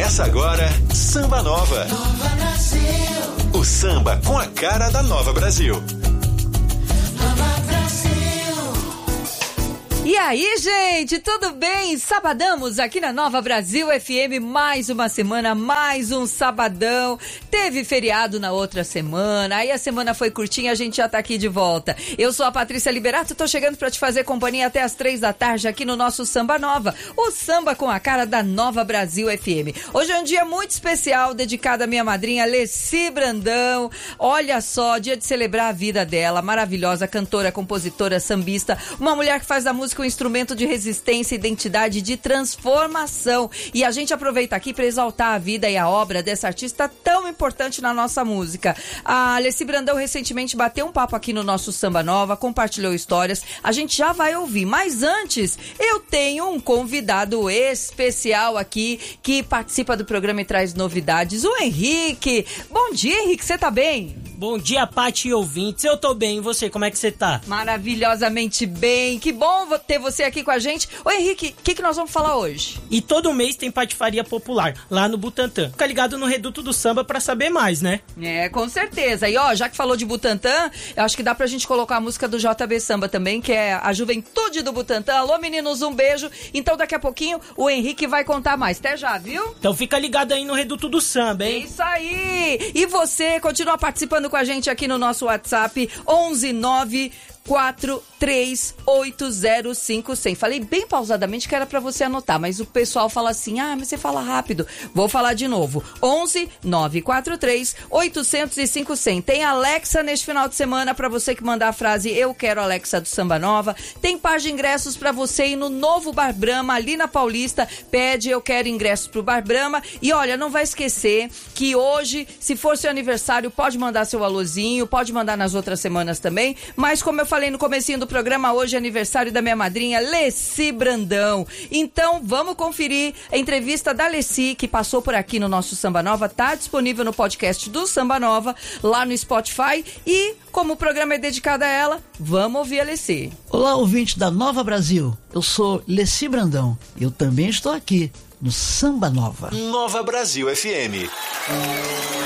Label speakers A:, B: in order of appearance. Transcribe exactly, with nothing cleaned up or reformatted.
A: Começa agora Samba Nova.
B: Nova Brasil.
A: O samba com a cara da Nova Brasil.
B: Nova Brasil.
C: E aí, gente, tudo bem? Sabadamos aqui na Nova Brasil F M, mais uma semana, mais um sabadão. Teve feriado na outra semana, aí a semana foi curtinha, a gente já tá aqui de volta. Eu sou a Patrícia Liberato, tô chegando pra te fazer companhia até as três da tarde aqui no nosso Samba Nova, o samba com a cara da Nova Brasil F M. Hoje é um dia muito especial, dedicado à minha madrinha Leci Brandão. Olha só, dia de celebrar a vida dela, maravilhosa cantora, compositora, sambista, uma mulher que faz da música um instrumento de resistência, identidade, de transformação. E a gente aproveita aqui para exaltar a vida e a obra dessa artista tão importante na nossa música. A Leci Brandão recentemente bateu um papo aqui no nosso Samba Nova, compartilhou histórias. A gente já vai ouvir, mas antes eu tenho um convidado especial aqui que participa do programa e traz novidades, o Henrique. Bom dia, Henrique, você tá bem?
D: Bom dia, Paty e ouvintes. Eu tô bem, e você, como é que você tá?
C: Maravilhosamente bem, que bom ter você aqui com a gente. Ô Henrique, o que, que nós vamos falar hoje?
D: E todo mês tem patifaria popular, lá no Butantã. Fica ligado no Reduto do Samba pra saber mais, né?
C: É, com certeza. E ó, já que falou de Butantã, eu acho que dá pra gente colocar a música do J B Samba também, que é a juventude do Butantã. Alô, meninos, um beijo. Então daqui a pouquinho o Henrique vai contar mais. Até já, viu?
D: Então fica ligado aí no Reduto do Samba, hein?
C: Isso aí! E você continua participando com a gente aqui no nosso WhatsApp, onze nove quatro três oito zero cinco zero zero. Falei bem pausadamente que era pra você anotar, mas o pessoal fala assim, ah, mas você fala rápido. Vou falar de novo, onze nove quatro três oito zero cinco zero zero. Tem Alexa neste final de semana pra você que mandar a frase eu quero Alexa do Samba Nova. Tem par de ingressos pra você ir no novo Bar Brahma, ali na Paulista. Pede eu quero ingressos pro Bar Brahma. E olha, não vai esquecer que hoje, se for seu aniversário, pode mandar seu alôzinho, pode mandar nas outras semanas também, mas como eu falei no comecinho do programa, hoje é aniversário da minha madrinha Leci Brandão. Então vamos conferir a entrevista da Leci, que passou por aqui no nosso Samba Nova, tá disponível no podcast do Samba Nova, lá no Spotify. E como o programa é dedicado a ela, vamos ouvir a Leci.
E: Olá, ouvinte da Nova Brasil, eu sou Leci Brandão, eu também estou aqui no Samba Nova.
A: Nova Brasil F M.